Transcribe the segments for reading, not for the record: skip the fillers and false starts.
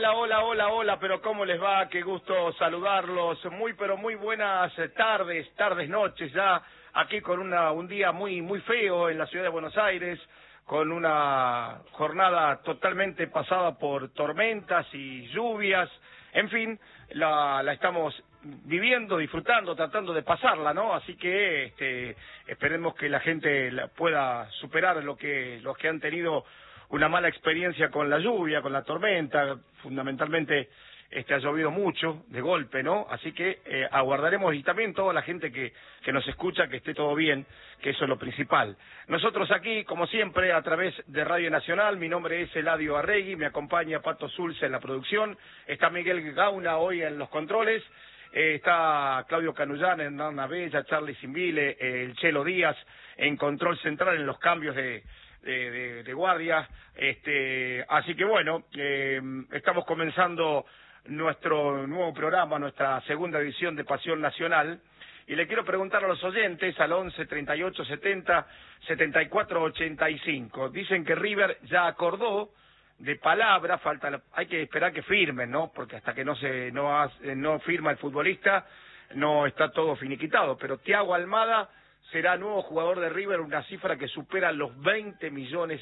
Hola, hola, hola, hola, pero ¿cómo les va? Qué gusto saludarlos. Muy, pero muy buenas tardes, noches ya, aquí con un día muy feo en la ciudad de Buenos Aires, con una jornada totalmente pasada por tormentas y lluvias. En fin, la estamos viviendo, disfrutando, tratando de pasarla, ¿no? Así que esperemos que la gente pueda superar los que han tenido una mala experiencia con la lluvia, con la tormenta. Fundamentalmente ha llovido mucho de golpe, ¿no? Así que aguardaremos, y también toda la gente que nos escucha, que esté todo bien, que eso es lo principal. Nosotros aquí, como siempre, a través de Radio Nacional, mi nombre es Eladio Arregui, me acompaña Pato Zulce en la producción, está Miguel Gauna hoy en los controles, está Claudio Canullán, Hernán Bella, Charlie Simbile, el Chelo Díaz en control central en los cambios de guardia. Así que bueno, estamos comenzando nuestro nuevo programa, nuestra segunda edición de Pasión Nacional, y le quiero preguntar a los oyentes al 11 38 70 74 85. Dicen que River ya acordó de palabra, hay que esperar que firmen, ¿no? Porque hasta que no firma el futbolista no está todo finiquitado, pero Thiago Almada será nuevo jugador de River, una cifra que supera los $20 millones.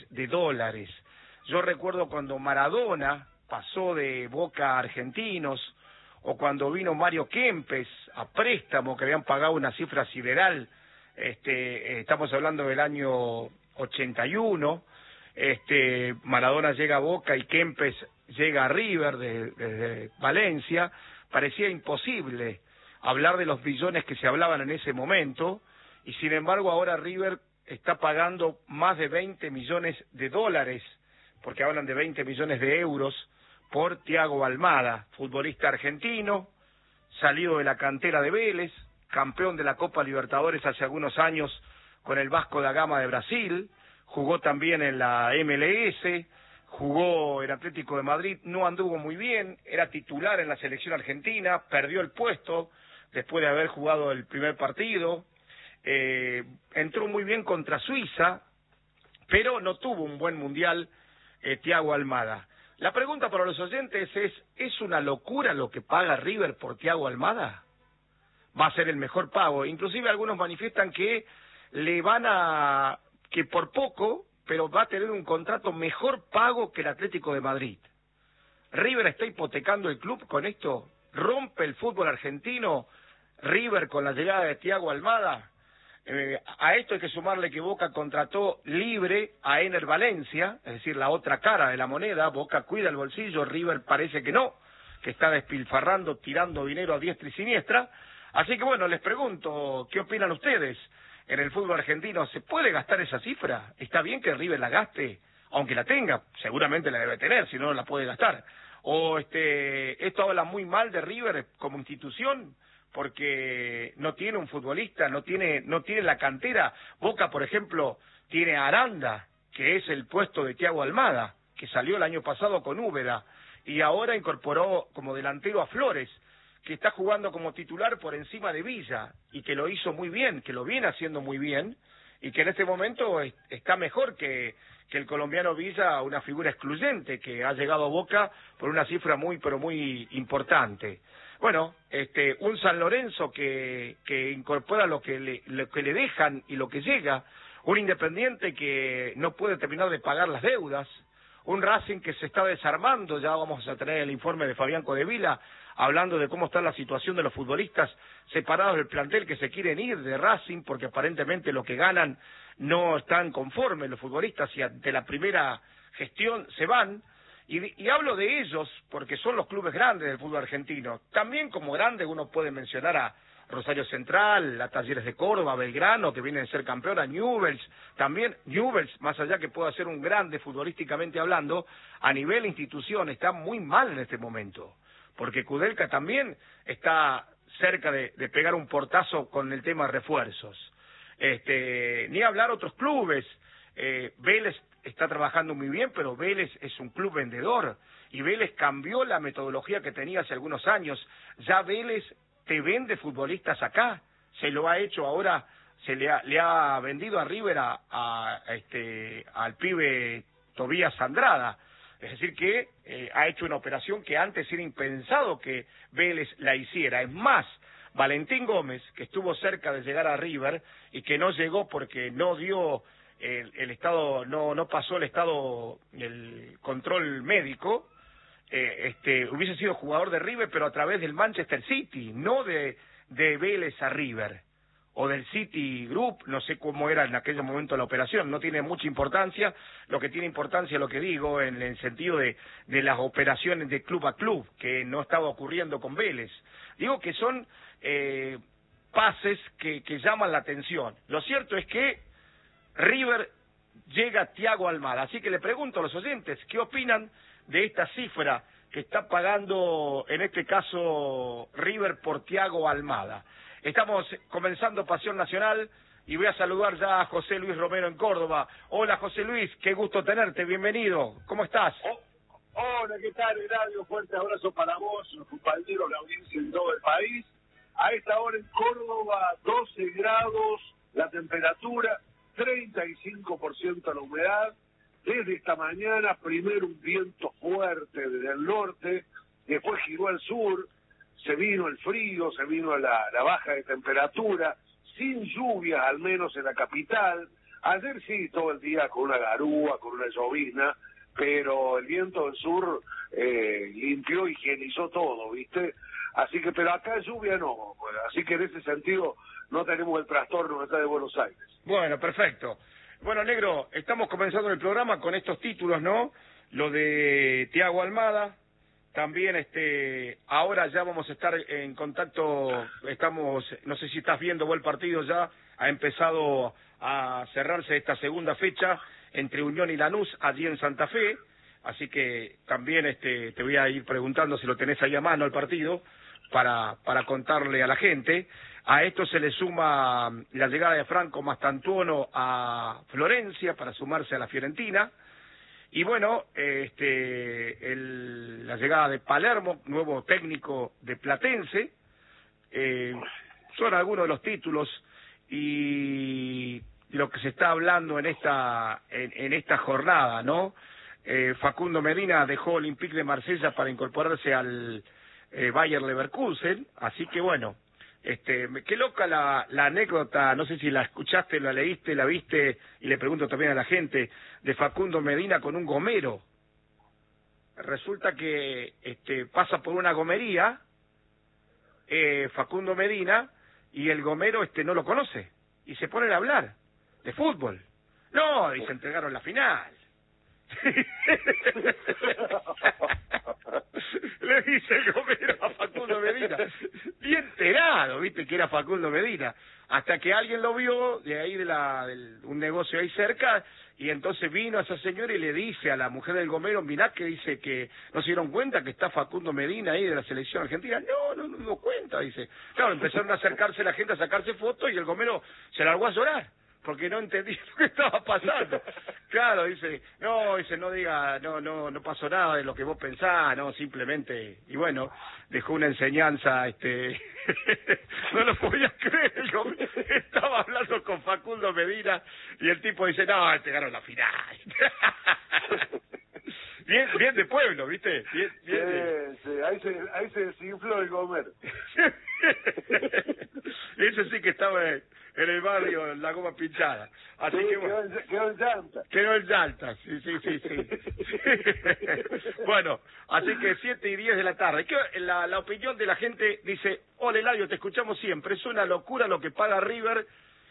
Yo recuerdo cuando Maradona pasó de Boca a Argentinos, o cuando vino Mario Kempes a préstamo, que habían pagado una cifra sideral. Estamos hablando del año 81. Maradona llega a Boca y Kempes llega a River desde Valencia. Parecía imposible hablar de los billones que se hablaban en ese momento, y sin embargo ahora River está pagando más de $20 millones, porque hablan de 20 millones de euros, por Thiago Almada, futbolista argentino, salido de la cantera de Vélez, campeón de la Copa Libertadores hace algunos años con el Vasco da Gama de Brasil, jugó también en la MLS, jugó en Atlético de Madrid, no anduvo muy bien, era titular en la selección argentina, perdió el puesto después de haber jugado el primer partido. Entró muy bien contra Suiza, pero no tuvo un buen mundial Thiago Almada. La pregunta para los oyentes ¿es una locura lo que paga River por Thiago Almada? Va a ser el mejor pago. Inclusive algunos manifiestan que que por poco, pero va a tener un contrato mejor pago que el Atlético de Madrid. ¿River está hipotecando el club con esto? ¿Rompe el fútbol argentino River con la llegada de Thiago Almada? A esto hay que sumarle que Boca contrató libre a Ener Valencia, es decir, la otra cara de la moneda. Boca cuida el bolsillo, River parece que no, que está despilfarrando, tirando dinero a diestra y siniestra. Así que bueno, les pregunto, ¿qué opinan ustedes? ¿En el fútbol argentino se puede gastar esa cifra? ¿Está bien que River la gaste? Aunque la tenga, seguramente la debe tener, si no, no la puede gastar. ¿O esto habla muy mal de River como institución? Porque no tiene un futbolista, no tiene la cantera. Boca, por ejemplo, tiene a Aranda, que es el puesto de Thiago Almada, que salió el año pasado con Úbeda, y ahora incorporó como delantero a Flores, que está jugando como titular por encima de Villa, y que lo hizo muy bien, que lo viene haciendo muy bien, y que en este momento está mejor que el colombiano Villa, una figura excluyente, que ha llegado a Boca por una cifra muy, pero muy importante. Bueno, un San Lorenzo que incorpora lo que le dejan y lo que llega, un Independiente que no puede terminar de pagar las deudas, un Racing que se está desarmando. Ya vamos a tener el informe de Fabián Codevila hablando de cómo está la situación de los futbolistas separados del plantel que se quieren ir de Racing porque aparentemente lo que ganan no están conformes los futbolistas y ante la primera gestión se van. Y hablo de ellos porque son los clubes grandes del fútbol argentino. También como grandes uno puede mencionar a Rosario Central, a Talleres de Córdoba, Belgrano, que vienen a ser campeón, a Newell's. También Newell's, más allá que pueda ser un grande futbolísticamente hablando, a nivel institución está muy mal en este momento. Porque Kudelka también está cerca de pegar un portazo con el tema de refuerzos. Ni hablar otros clubes. Vélez está trabajando muy bien, pero Vélez es un club vendedor y Vélez cambió la metodología que tenía hace algunos años. Ya Vélez te vende futbolistas acá, se lo ha hecho ahora, le ha vendido a River al pibe Tobías Andrada. Es decir, que ha hecho una operación que antes era impensado que Vélez la hiciera. Es más, Valentín Gómez, que estuvo cerca de llegar a River y que no llegó porque no dio el estado, no pasó el control médico, hubiese sido jugador de River, pero a través del Manchester City, no de Vélez a River, o del City Group, no sé cómo era en aquel momento la operación, no tiene mucha importancia. Lo que tiene importancia, lo que digo, en el sentido de las operaciones de club a club, que no estaba ocurriendo con Vélez. Digo que son pases que llaman la atención. Lo cierto es que River llega a Thiago Almada, así que le pregunto a los oyentes, ¿qué opinan de esta cifra que está pagando, en este caso, River por Thiago Almada? Estamos comenzando Pasión Nacional y voy a saludar ya a José Luis Romero en Córdoba. Hola José Luis, qué gusto tenerte, bienvenido. ¿Cómo estás? Hola, ¿qué tal, Eladio? Fuerte abrazo para vos, los compañeros, la audiencia en todo el país. A esta hora en Córdoba, 12 grados, la temperatura, 35% la humedad. Desde esta mañana, primero un viento fuerte desde el norte, después giró al sur, se vino el frío, se vino la baja de temperatura, sin lluvias al menos en la capital. Ayer sí, todo el día con una garúa, con una llovizna, pero el viento del sur limpió, higienizó todo, ¿viste? Así que, pero acá lluvia no, así que en ese sentido no tenemos el trastorno acá de Buenos Aires. Bueno, perfecto. Bueno, Negro, estamos comenzando el programa con estos títulos, ¿no? Lo de Thiago Almada, también ahora ya vamos a estar en contacto, no sé si estás viendo vos el partido ya, ha empezado a cerrarse esta segunda fecha entre Unión y Lanús allí en Santa Fe, así que también te voy a ir preguntando si lo tenés ahí a mano el partido para contarle a la gente. A esto se le suma la llegada de Franco Mastantuono a Florencia para sumarse a la Fiorentina. Y bueno, la llegada de Palermo, nuevo técnico de Platense, son algunos de los títulos y lo que se está hablando en esta jornada, ¿no? Facundo Medina dejó Olympique de Marsella para incorporarse al Bayer Leverkusen, así que bueno, qué loca la anécdota, no sé si la escuchaste, la leíste, la viste, y le pregunto también a la gente, de Facundo Medina con un gomero. Resulta que pasa por una gomería, Facundo Medina, y el gomero no lo conoce, y se ponen a hablar de fútbol. No, y se entregaron la final. Le dice el gomero a Facundo Medina, bien enterado, viste que era Facundo Medina, hasta que alguien lo vio de ahí de un negocio ahí cerca, y entonces vino a esa señora y le dice a la mujer del gomero, mirá que dice que no se dieron cuenta que está Facundo Medina ahí de la selección argentina. No me dio cuenta, dice. Claro, empezaron a acercarse la gente a sacarse fotos y el gomero se largó a llorar porque no entendía lo que estaba pasando. Claro, dice, no diga, no pasó nada de lo que vos pensás, no, simplemente, y bueno, dejó una enseñanza, no lo podía creer, estaba hablando con Facundo Medina, y el tipo dice, no, ganó la final. Bien de pueblo, ¿viste? Bien sí, ahí se desinfló el Gomer. Ese sí que estaba en el barrio, en la goma pinchada. Así sí, que bueno, quedó en llanta. Quedó en llanta, sí. Bueno, así que 7:10 de la tarde. La opinión de la gente dice, hola Eladio, te escuchamos siempre, es una locura lo que paga River,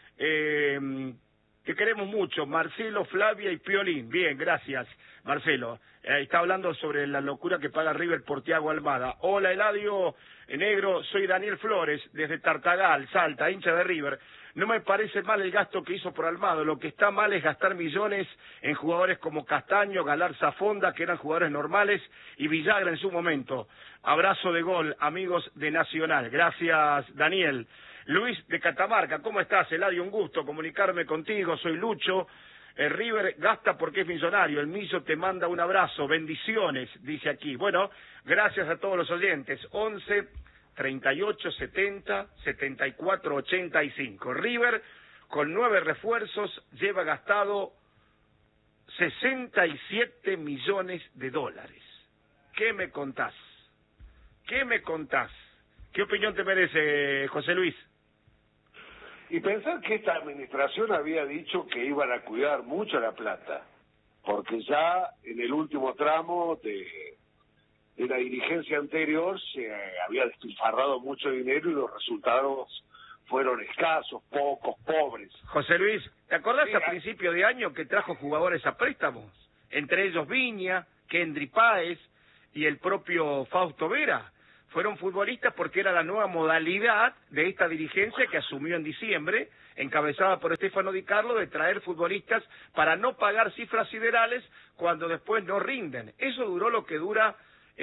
que queremos mucho, Marcelo, Flavia y Piolín. Bien, gracias, Marcelo. Está hablando sobre la locura que paga River por Thiago Almada. Hola, Eladio Negro, soy Daniel Flores, desde Tartagal, Salta, hincha de River. No me parece mal el gasto que hizo por Almada, lo que está mal es gastar millones en jugadores como Castaño, Galarza, Fonda, que eran jugadores normales, y Villagra en su momento. Abrazo de gol, amigos de Nacional. Gracias, Daniel. Luis de Catamarca, ¿cómo estás, Eladio? Un gusto comunicarme contigo, soy Lucho. River gasta porque es millonario, el Millo te manda un abrazo, bendiciones, dice aquí. Bueno, gracias a todos los oyentes, 11 38 70 74 85. River, con 9 refuerzos, lleva gastado 67 millones de dólares. ¿Qué me contás? ¿Qué me contás? ¿Qué opinión te merece, José Luis? Y pensar que esta administración había dicho que iban a cuidar mucho la plata, porque ya en el último tramo de la dirigencia anterior se había despilfarrado mucho dinero y los resultados fueron escasos, pocos, pobres. José Luis, ¿te acordás Sí, a principio de año que trajo jugadores a préstamos? Entre ellos Viña, Kendry Páez y el propio Fausto Vera. Fueron futbolistas porque era la nueva modalidad de esta dirigencia que asumió en diciembre, encabezada por Stefano Di Carlo, de traer futbolistas para no pagar cifras siderales cuando después no rinden. Eso duró lo que dura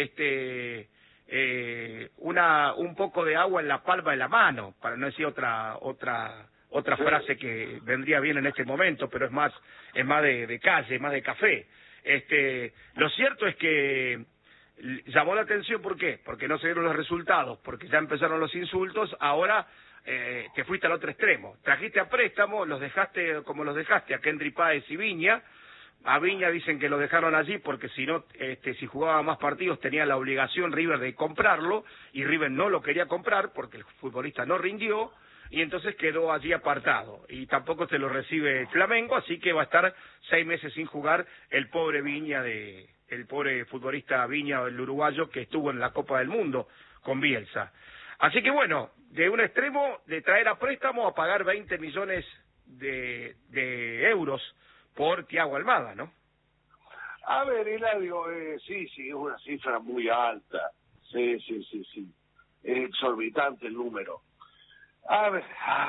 un poco de agua en la palma de la mano, para no decir otra frase que vendría bien en este momento, pero es más de calle, más de café. Lo cierto es que llamó la atención, ¿por qué? Porque no se dieron los resultados, porque ya empezaron los insultos. Ahora te fuiste al otro extremo, trajiste a préstamo, los dejaste como los dejaste a Kendry Páez y Viña. A Viña dicen que lo dejaron allí porque si no, si jugaba más partidos tenía la obligación River de comprarlo, y River no lo quería comprar porque el futbolista no rindió, y entonces quedó allí apartado, y tampoco se lo recibe Flamengo, así que va a estar 6 meses sin jugar el pobre el pobre futbolista Viña, el uruguayo, que estuvo en la Copa del Mundo con Bielsa. Así que bueno, de un extremo de traer a préstamo a pagar 20 millones de euros por Thiago Almada, ¿no? A ver, Eladio, sí, es una cifra muy alta. Sí. Es exorbitante el número. A ver.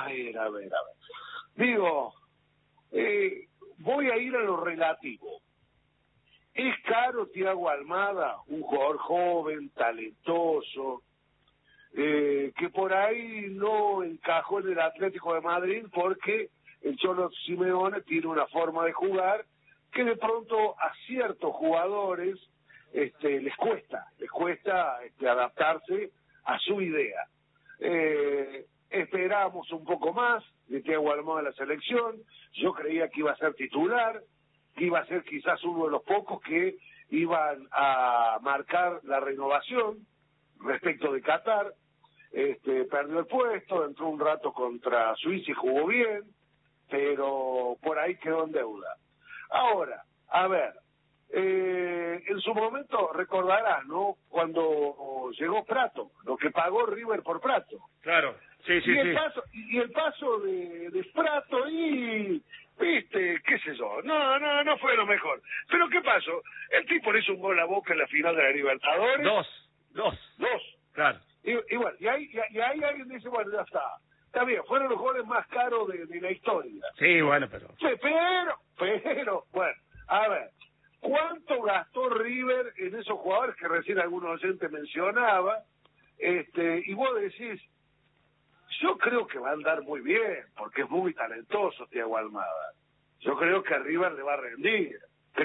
Digo, voy a ir a lo relativo. ¿Es caro Thiago Almada, un jugador joven, talentoso, que por ahí no encajó en el Atlético de Madrid porque el Cholo Simeone tiene una forma de jugar que de pronto a ciertos jugadores les cuesta adaptarse a su idea? Esperamos un poco más de Thiago Almada en la selección. Yo creía que iba a ser titular, que iba a ser quizás uno de los pocos que iban a marcar la renovación respecto de Qatar. Perdió el puesto, entró un rato contra Suiza y jugó bien, pero por ahí quedó en deuda. Ahora, a ver, en su momento recordarás, ¿no?, cuando llegó Prato, lo que pagó River por Prato. Claro, sí. Y el paso de Prato, y viste, qué sé yo, no fue lo mejor. Pero ¿qué pasó? El tipo le hizo un gol a Boca en la final de la Libertadores. Dos. Claro. Y bueno, y ahí alguien dice, bueno, ya está bien, fueron los goles más caros de la historia. Sí, bueno, pero, bueno, a ver, ¿cuánto gastó River en esos jugadores que recién algunos oyentes mencionaba? Y vos decís, yo creo que va a andar muy bien, porque es muy talentoso Thiago Almada. Yo creo que a River le va a rendir,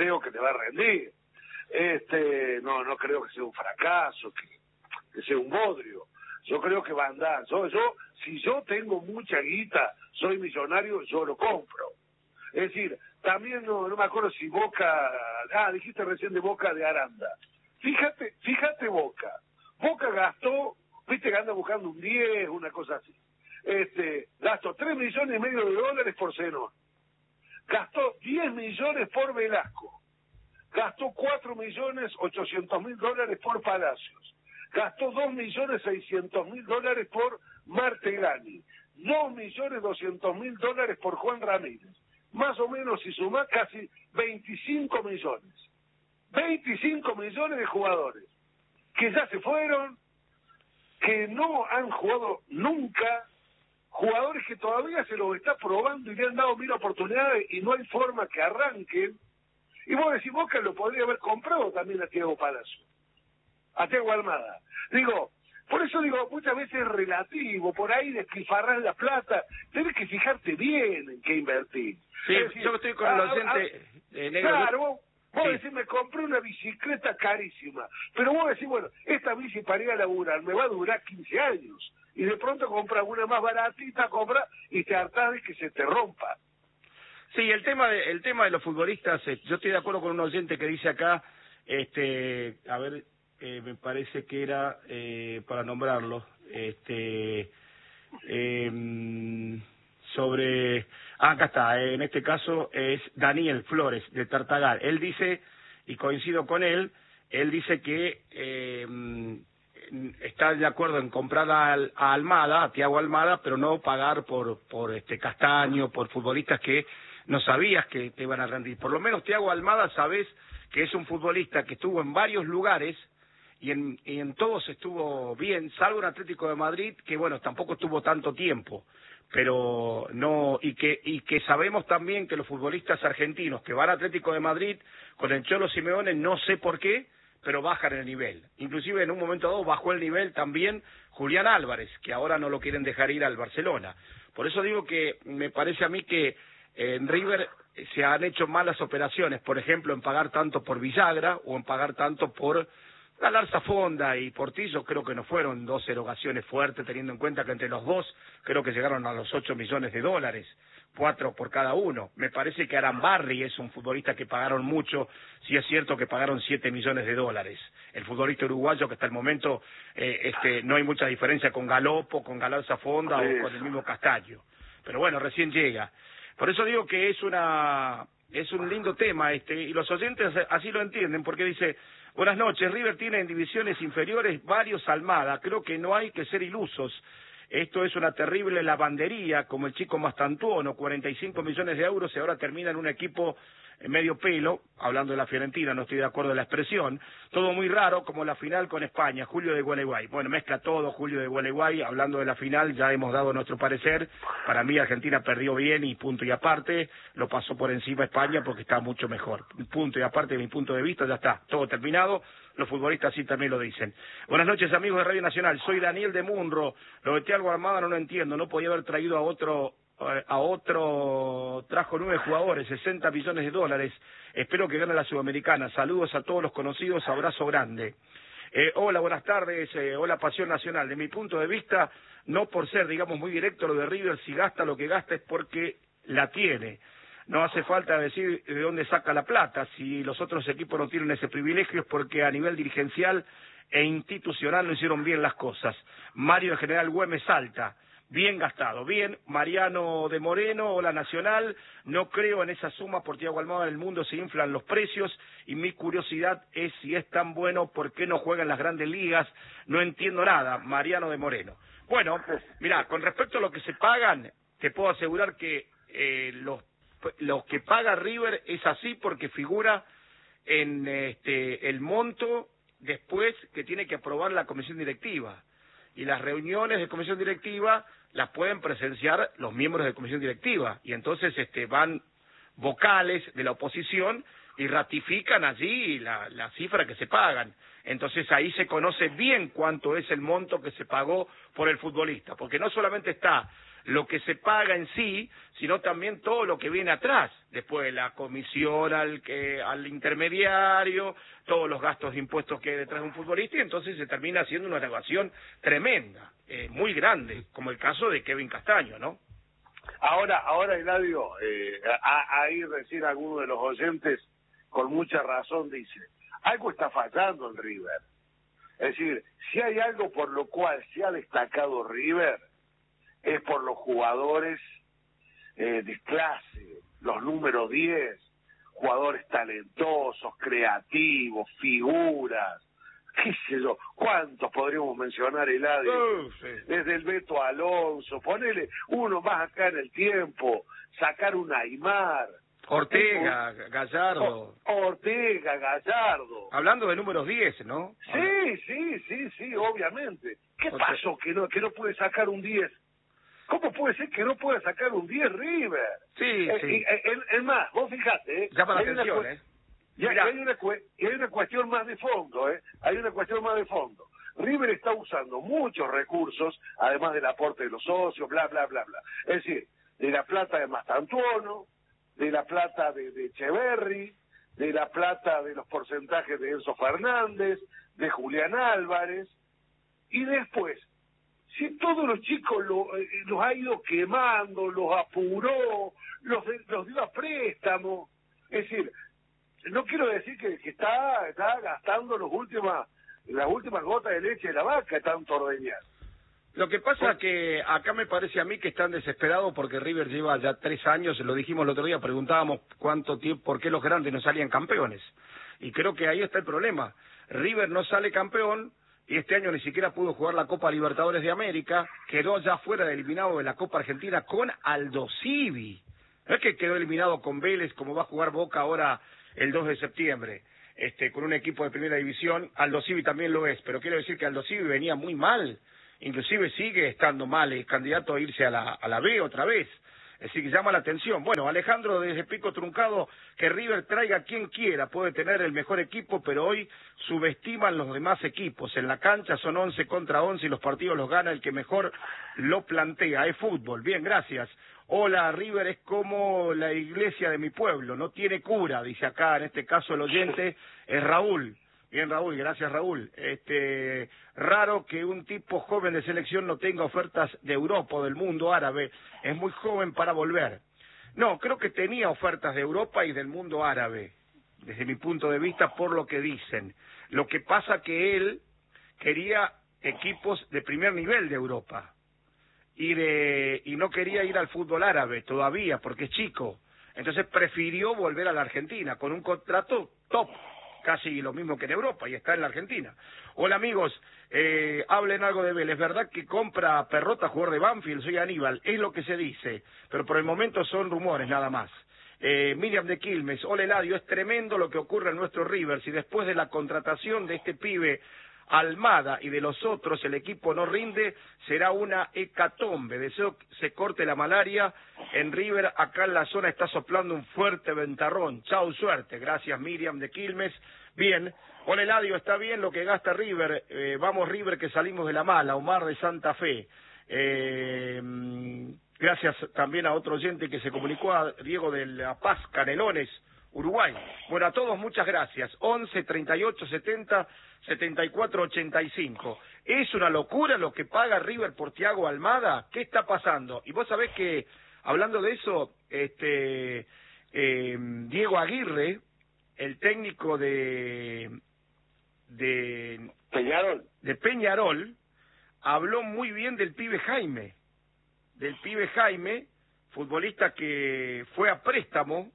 no creo que sea un fracaso, que sea un bodrio. Yo creo que va a andar. Si yo tengo mucha guita, soy millonario, yo lo compro. Es decir, también no me acuerdo si Boca, dijiste recién de Boca de Aranda. Fíjate Boca gastó, viste que anda buscando un 10, una cosa así. Gastó $3,5 millones por Zenón. Gastó 10 millones por Velasco. Gastó $4,800,000 por Palacios. Gastó $2,600,000 por Martegani, $2,200,000 por Juan Ramírez. Más o menos, si sumás, casi 25 millones. 25 millones de jugadores que ya se fueron, que no han jugado nunca, jugadores que todavía se los está probando y le han dado 1000 oportunidades y no hay forma que arranquen. Y vos decís, Boca lo podría haber comprado también a Thiago Palacio, a Thiago Almada. Por eso digo, muchas veces es relativo, por ahí despilfarrás la plata, tenés que fijarte bien en qué invertir. Sí, decir, yo estoy con el oyente negro. Claro, vos decís, me compré una bicicleta carísima, pero vos decís, bueno, esta bici para ir a laburar me va a durar 15 años, y de pronto compras una más baratita, y te hartás de que se te rompa. Sí, el tema de los futbolistas, yo estoy de acuerdo con un oyente que dice acá, a ver, me parece que era, para nombrarlo, sobre, acá está, en este caso es Daniel Flores, de Tartagal. Él dice, y coincido con él dice que está de acuerdo en comprar a Almada, a Thiago Almada, pero no pagar por Castaño, por futbolistas que no sabías que te iban a rendir. Por lo menos Thiago Almada sabes que es un futbolista que estuvo en varios lugares y en todos estuvo bien, salvo en Atlético de Madrid, que bueno, tampoco estuvo tanto tiempo, pero no, y que sabemos también que los futbolistas argentinos que van a Atlético de Madrid con el Cholo Simeone, no sé por qué, pero bajan el nivel. Inclusive en un momento dado bajó el nivel también Julián Álvarez, que ahora no lo quieren dejar ir al Barcelona. Por eso digo que me parece a mí que en River se han hecho malas operaciones, por ejemplo, en pagar tanto por Villagra o en pagar tanto por Galarza Fonda y Portillo. Creo que no fueron dos erogaciones fuertes, teniendo en cuenta que entre los dos creo que llegaron a los 8 millones de dólares, 4 por cada uno. Me parece que Arambarri es un futbolista que pagaron mucho, sí es cierto que pagaron 7 millones de dólares. El futbolista uruguayo que hasta el momento no hay mucha diferencia con Galopo, con Galarza Fonda o con el mismo Castaño. Pero bueno, recién llega. Por eso digo que es un lindo tema y los oyentes así lo entienden, porque dice: buenas noches, River tiene en divisiones inferiores varios Almada, creo que no hay que ser ilusos. Esto es una terrible lavandería, como el chico Mastantuono, 45 millones de euros y ahora termina en un equipo medio pelo, hablando de la Fiorentina, no estoy de acuerdo en la expresión, todo muy raro, como la final con España, Julio de Gualeguay. Bueno, mezcla todo, Julio de Gualeguay, hablando de la final, ya hemos dado nuestro parecer. Para mí Argentina perdió bien y punto y aparte, lo pasó por encima España porque está mucho mejor. Punto y aparte, de mi punto de vista, ya está, todo terminado. Los futbolistas sí también lo dicen. Buenas noches, amigos de Radio Nacional, soy Daniel de Munro. Lo de Thiago Almada no lo entiendo, no podía haber traído a otro, trajo 9 jugadores, 60 millones de dólares. Espero que gane la Sudamericana. Saludos a todos los conocidos, abrazo grande. Hola, buenas tardes, hola Pasión Nacional. De mi punto de vista, no por ser, digamos, muy directo lo de River, si gasta lo que gasta es porque la tiene. No hace falta decir de dónde saca la plata. Si los otros equipos no tienen ese privilegio es porque a nivel dirigencial e institucional no hicieron bien las cosas. Mario de General Güemes Salta. Bien gastado, bien. Mariano de Moreno, hola Nacional, no creo en esa suma por Thiago Almada. En el mundo se inflan los precios y mi curiosidad es si es tan bueno, ¿por qué no juega en las grandes ligas? No entiendo nada, Mariano de Moreno. Bueno, mirá, con respecto a lo que se pagan, te puedo asegurar que los que paga River es así porque figura en el monto después que tiene que aprobar la comisión directiva. Y las reuniones de comisión directiva las pueden presenciar los miembros de comisión directiva y entonces van vocales de la oposición y ratifican allí la cifra que se pagan. Entonces ahí se conoce bien cuánto es el monto que se pagó por el futbolista, porque no solamente está lo que se paga en sí, sino también todo lo que viene atrás, después la comisión al intermediario, todos los gastos de impuestos que hay detrás de un futbolista, y entonces se termina haciendo una evaluación tremenda, muy grande, como el caso de Kevin Castaño, ¿no? Ahora, Eladio, ahí recién alguno de los oyentes con mucha razón dice, algo está fallando en River. Es decir, si hay algo por lo cual se ha destacado River, es por los jugadores de clase, los números 10, jugadores talentosos, creativos, figuras, qué sé yo, ¿cuántos podríamos mencionar, Eladio? Sí. Desde el Beto Alonso, ponele uno más acá en el tiempo, sacar un Aymar. Ortega, Gallardo. Ortega, Gallardo. Hablando de números 10, ¿no? Sí, obviamente. ¿Qué pasó que no puede sacar un 10? ¿Cómo puede ser que no pueda sacar un 10 River? Sí. Es más, vos fijate, llama la atención, y hay una cuestión más de fondo, Hay una cuestión más de fondo. River está usando muchos recursos, además del aporte de los socios, bla, bla, bla, bla. Es decir, de la plata de Mastantuono, de la plata de Echeverri, de la plata de los porcentajes de Enzo Fernández, de Julián Álvarez, y después si todos los chicos los ha ido quemando, los apuró, los dio a préstamo? Es decir, no quiero decir que está gastando las últimas gotas de leche de la vaca, tanto ordeñar. Lo que pasa que acá me parece a mí que están desesperados porque River lleva ya 3 años, lo dijimos el otro día, preguntábamos cuánto tiempo, por qué los grandes no salían campeones. Y creo que ahí está el problema. River no sale campeón y este año ni siquiera pudo jugar la Copa Libertadores de América, quedó ya fuera eliminado de la Copa Argentina con Aldo Civi. No es que quedó eliminado con Vélez, como va a jugar Boca ahora el 2 de septiembre, con un equipo de primera división. Aldo Civi también lo es, pero quiero decir que Aldo Civi venía muy mal, inclusive sigue estando mal, es candidato a irse a la B otra vez. Es decir, que llama la atención. Bueno, Alejandro desde Pico Truncado, que River traiga a quien quiera, puede tener el mejor equipo, pero hoy subestiman los demás equipos. En la cancha son 11 contra 11 y los partidos los gana el que mejor lo plantea. Es fútbol. Bien, gracias. Hola, River es como la iglesia de mi pueblo, no tiene cura, dice acá, en este caso el oyente es Raúl. Bien, Raúl, gracias, Raúl. Raro que un tipo joven de selección no tenga ofertas de Europa o del mundo árabe. Es muy joven para volver. No, creo que tenía ofertas de Europa y del mundo árabe, desde mi punto de vista, por lo que dicen. Lo que pasa que él quería equipos de primer nivel de Europa y no quería ir al fútbol árabe todavía, porque es chico. Entonces prefirió volver a la Argentina con un contrato top, casi lo mismo que en Europa, y está en la Argentina. Hola amigos, hablen algo de Vélez. ¿Verdad que compra Perrota, jugador de Banfield? Soy Aníbal, es lo que se dice, pero por el momento son rumores nada más. Miriam de Quilmes, hola Eladio, es tremendo lo que ocurre en nuestro River. Si después de la contratación de este pibe Almada y de los otros el equipo no rinde, será una hecatombe. Deseo que se corte la malaria en River. Acá en la zona está soplando un fuerte ventarrón. Chau, suerte. Gracias, Miriam de Quilmes. Bien. Hola, Eladio, está bien lo que gasta River. Vamos, River, que salimos de la mala. Omar de Santa Fe. Gracias también a otro oyente que se comunicó, a Diego de La Paz, Canelones, Uruguay. Bueno, a todos muchas gracias. 11 38 70 74 85. ¿Es una locura lo que paga River por Thiago Almada? ¿Qué está pasando? Y vos sabés que, hablando de eso, Diego Aguirre, el técnico de Peñarol, habló muy bien del pibe Jaime. Futbolista que fue a préstamo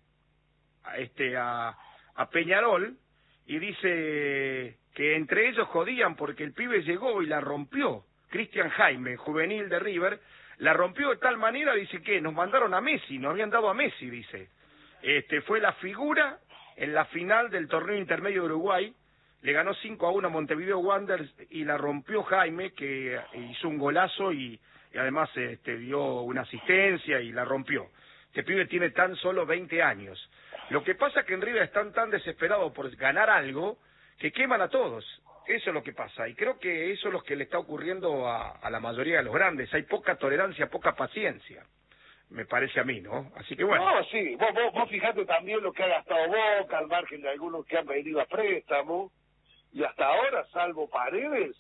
a Peñarol, y dice que entre ellos jodían porque el pibe llegó y la rompió. Cristian Jaime, juvenil de River, la rompió de tal manera, dice que nos mandaron a Messi, nos habían dado a Messi, dice. Fue la figura en la final del torneo intermedio de Uruguay, le ganó 5-1 a Montevideo Wanderers y la rompió Jaime, que hizo un golazo y además dio una asistencia y la rompió. Este pibe tiene tan solo 20 años. Lo que pasa es que en River están tan desesperados por ganar algo que queman a todos. Eso es lo que pasa. Y creo que eso es lo que le está ocurriendo a la mayoría de los grandes. Hay poca tolerancia, poca paciencia. Me parece a mí, ¿no? Así que bueno. No, sí. Vos fijate también lo que ha gastado Boca, al margen de algunos que han venido a préstamo. Y hasta ahora, salvo Paredes,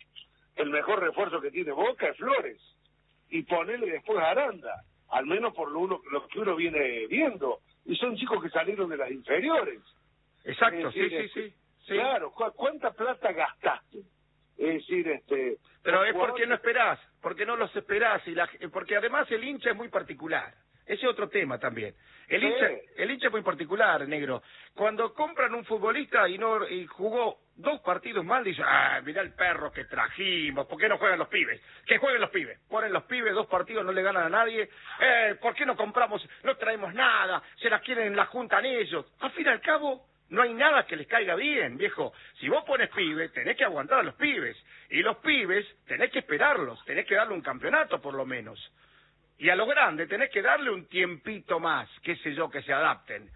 el mejor refuerzo que tiene Boca es Flores. Y ponele después a Aranda. Al menos por lo que uno viene viendo. Y son chicos que salieron de las inferiores. Exacto, decir, sí. Claro, ¿cuánta plata gastaste? Es decir, Pero es porque no esperás, porque no los esperás, porque además el hincha es muy particular. Ese es otro tema también. El hincha es muy particular, negro. Cuando compran un futbolista y jugó 2 partidos mal, dicen, mirá el perro que trajimos, ¿por qué no juegan los pibes? Que jueguen los pibes. Ponen los pibes, 2 partidos, no le ganan a nadie. ¿Por qué no compramos, no traemos nada? Se las quieren, la juntan ellos. Al fin y al cabo, no hay nada que les caiga bien, viejo. Si vos pones pibes, tenés que aguantar a los pibes. Y los pibes, tenés que esperarlos, tenés que darle un campeonato por lo menos. Y a los grandes tenés que darle un tiempito más, qué sé yo, que se adapten.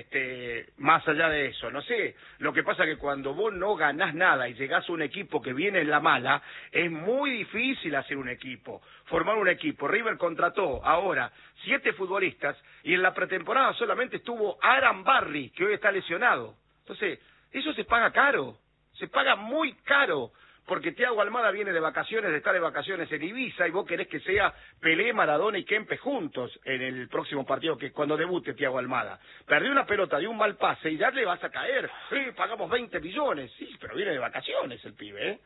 Más allá de eso, no sé. Lo que pasa es que cuando vos no ganás nada y llegás a un equipo que viene en la mala, es muy difícil hacer un equipo, formar un equipo. River contrató ahora 7 futbolistas y en la pretemporada solamente estuvo Aran Barry, que hoy está lesionado. Entonces, eso se paga caro, se paga muy caro porque Thiago Almada viene de vacaciones, de estar de vacaciones en Ibiza, y vos querés que sea Pelé, Maradona y Kempes juntos en el próximo partido, que cuando debute Thiago Almada. Perdió una pelota de un mal pase y ya le vas a caer. Pagamos 20 millones. Sí, pero viene de vacaciones el pibe, ¿eh?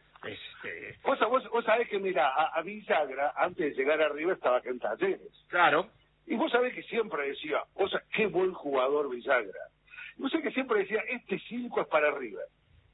Vos sabés que, mira, a Villagra, antes de llegar arriba, estaba acá en Talleres. Claro. Y vos sabés que siempre decía, qué buen jugador Villagra. Y vos sabés que siempre decía, este 5 es para River.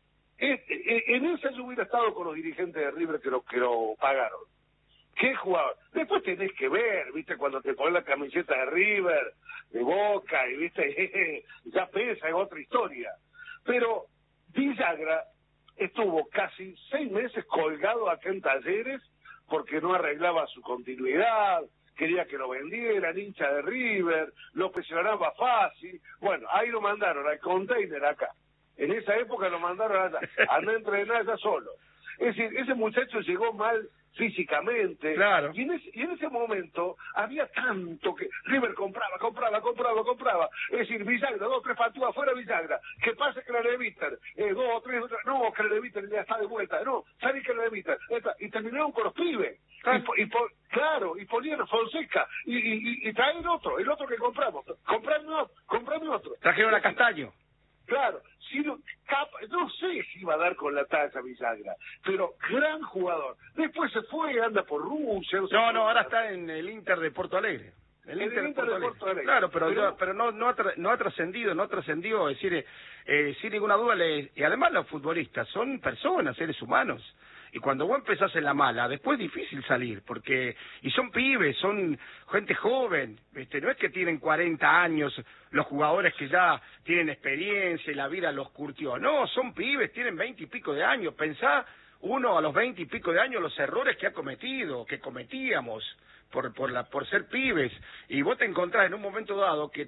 En esa yo hubiera estado con los dirigentes de River que lo pagaron. ¿Qué jugador? Después tenés que ver, ¿viste? Cuando te pones la camiseta de River, de Boca, y ¿viste? Ya pesa, es otra historia. Pero Villagra estuvo casi 6 meses colgado acá en Talleres porque no arreglaba su continuidad, quería que lo vendieran, hincha de River, lo presionaba fácil. Bueno, ahí lo mandaron al container acá. En esa época lo mandaron allá, a no entrenar allá solo. Es decir, ese muchacho llegó mal físicamente. Claro. Y en ese momento había tanto que River compraba. Es decir, Villagra, 2 o 3 facturas afuera, Villagra. Que pase que la Leviter, 2 o 3, no, que la Leviter ya está de vuelta. No, ¿sabes que la Leviter? Y terminaron con los pibes. Y ponían Fonseca. Y traen otro, el otro que compramos. Comprame otro. Trajeron a Castaño. Claro, no sé si iba a dar con la talla Villagra, pero gran jugador. Después se fue, anda por Rusia. No, ahora está en el Inter de Porto Alegre. El Inter de Porto Alegre. Claro, pero no ha trascendido, es decir, sin ninguna duda, y además los futbolistas son personas, seres humanos. Y cuando vos empezás en la mala, después es difícil salir, y son pibes, son gente joven, no es que tienen 40 años los jugadores que ya tienen experiencia y la vida los curtió, no, son pibes, tienen 20 y pico de años. Pensá uno a los 20 y pico de años los errores que ha cometido, que cometíamos por ser pibes, y vos te encontrás en un momento dado que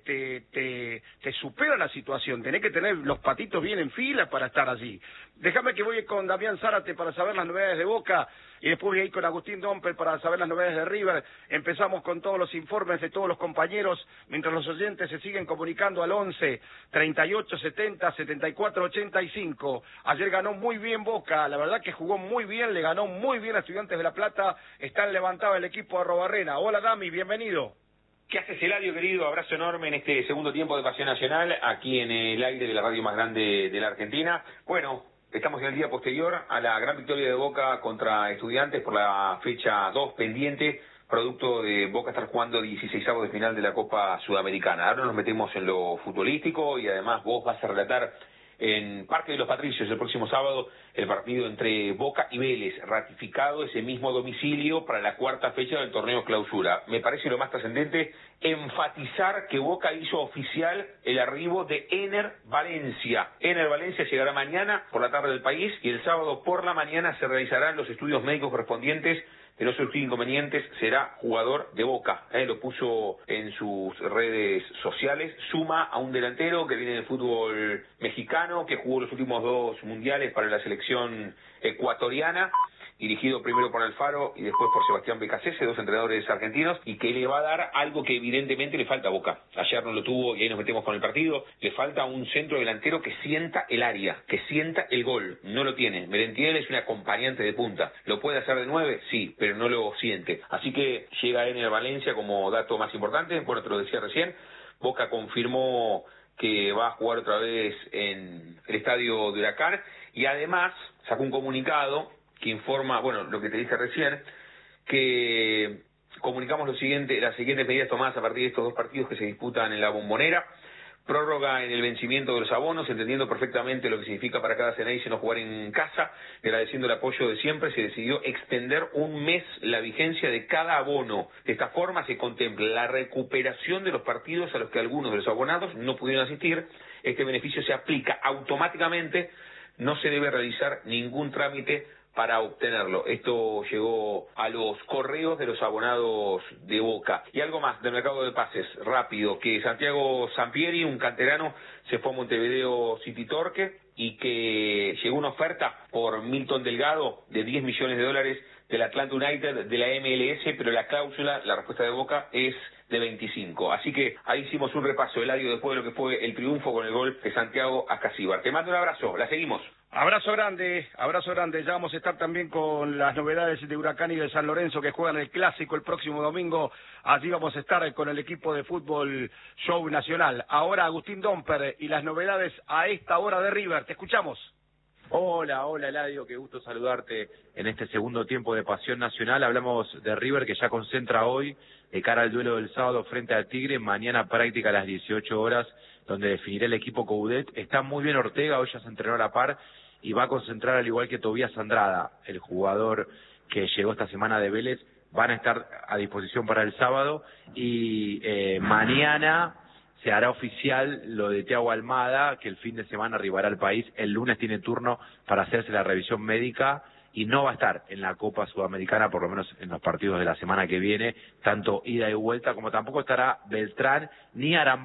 te supera la situación, tenés que tener los patitos bien en fila para estar allí. Déjame que voy con Damián Zárate para saber las novedades de Boca, y después voy a ir con Agustín Domper para saber las novedades de River. Empezamos con todos los informes de todos los compañeros, mientras los oyentes se siguen comunicando al 11 38 70 74 85. Ayer ganó muy bien Boca, la verdad que jugó muy bien, le ganó muy bien a Estudiantes de La Plata, están levantados el equipo de Arrobarrena. Hola Dami, bienvenido. ¿Qué haces, Eladio, querido? Abrazo enorme en este segundo tiempo de Pasión Nacional, aquí en el aire de la radio más grande de la Argentina. Bueno, estamos en el día posterior a la gran victoria de Boca contra Estudiantes por la fecha 2 pendiente, producto de Boca estar jugando 16avos de final de la Copa Sudamericana. Ahora nos metemos en lo futbolístico y además vos vas a relatar en Parque de los Patricios el próximo sábado el partido entre Boca y Vélez, ratificado ese mismo domicilio para la 4ª fecha del torneo clausura. Me parece lo más trascendente enfatizar que Boca hizo oficial el arribo de Ener Valencia. Ener Valencia llegará mañana por la tarde del país y el sábado por la mañana se realizarán los estudios médicos correspondientes. De no surgir inconvenientes, será jugador de Boca. Lo puso en sus redes sociales. Suma a un delantero que viene del fútbol mexicano, que jugó los últimos 2 mundiales para la selección ecuatoriana, dirigido primero por Alfaro y después por Sebastián Becasese, 2 entrenadores argentinos, y que le va a dar algo que evidentemente le falta a Boca. Ayer no lo tuvo y ahí nos metemos con el partido. Le falta un centro delantero que sienta el área, que sienta el gol. No lo tiene. Merentiel es un acompañante de punta. ¿Lo puede hacer de 9? Sí, pero no lo siente. Así que llega Ener Valencia como dato más importante. Bueno, te lo decía recién. Boca confirmó que va a jugar otra vez en el estadio de Huracán y además sacó un comunicado que informa, bueno, lo que te dije recién, que comunicamos las siguientes medidas tomadas a partir de estos 2 partidos que se disputan en la Bombonera. Prórroga en el vencimiento de los abonos, entendiendo perfectamente lo que significa para cada Ceneice no jugar en casa, agradeciendo el apoyo de siempre, se decidió extender 1 mes la vigencia de cada abono. De esta forma se contempla la recuperación de los partidos a los que algunos de los abonados no pudieron asistir. Este beneficio se aplica automáticamente, no se debe realizar ningún trámite para obtenerlo. Esto llegó a los correos de los abonados de Boca. Y algo más del mercado de pases, rápido, que Santiago Sampieri, un canterano, se fue a Montevideo City Torque y que llegó una oferta por Milton Delgado de $10 millones del Atlanta United de la MLS, pero la cláusula, la respuesta de Boca es de 25. Así que ahí hicimos un repaso, Eladio, después de lo que fue el triunfo con el gol de Santiago Ascasíbar. Te mando un abrazo, la seguimos. Abrazo grande. Ya vamos a estar también con las novedades de Huracán y de San Lorenzo que juegan el Clásico el próximo domingo. Allí vamos a estar con el equipo de fútbol Show Nacional. Ahora Agustín Domper y las novedades a esta hora de River. Te escuchamos. Hola Eladio, qué gusto saludarte en este segundo tiempo de Pasión Nacional. Hablamos de River que ya concentra hoy de cara al duelo del sábado frente al Tigre, mañana práctica a las 18 horas, donde definirá el equipo Coudet. Está muy bien Ortega, hoy ya se entrenó a la par y va a concentrar al igual que Tobías Andrada, el jugador que llegó esta semana de Vélez. Van a estar a disposición para el sábado y mañana se hará oficial lo de Thiago Almada, que el fin de semana arribará al país. El lunes tiene turno para hacerse la revisión médica y no va a estar en la Copa Sudamericana, por lo menos en los partidos de la semana que viene, tanto ida y vuelta, como tampoco estará Beltrán ni Aram.